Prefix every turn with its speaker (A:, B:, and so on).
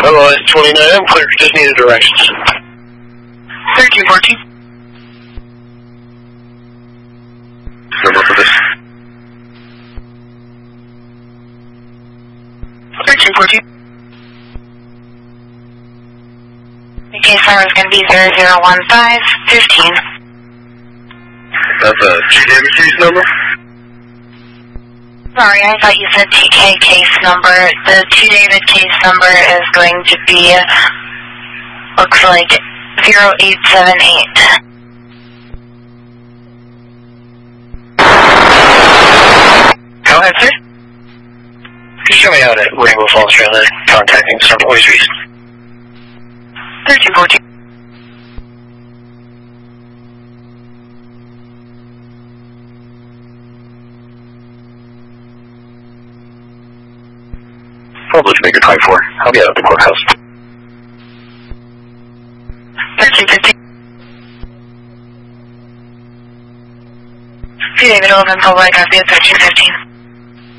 A: Hello, it's 29. I'm clear. Just needed directions.
B: 1314.
A: Number for this.
B: 1314.
C: The case number is going to be 001515.
A: That's a GW case number?
C: Sorry, I thought you said TK case number. The T. David case number is going to be, looks like 0878.
B: Go ahead, sir.
A: Can you show me out at Rainbow Falls Trail that contacting some Boys Reese?
B: 1314.
A: Probably to make a time for. I'll be out at the courthouse.
B: 1315.
C: T. David 11 Public, I'll be at 1315.